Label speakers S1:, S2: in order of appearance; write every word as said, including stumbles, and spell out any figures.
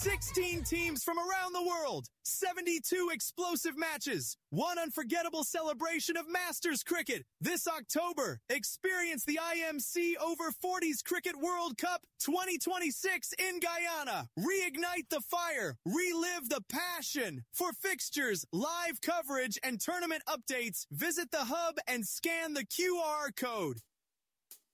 S1: sixteen teams from around the world, seventy-two explosive matches, one unforgettable celebration of Masters cricket. This October, experience the I M C Over forties Cricket World Cup twenty twenty-six in Guyana. Reignite the fire, relive the passion. For fixtures, live coverage, and tournament updates, visit the hub and scan the Q R code.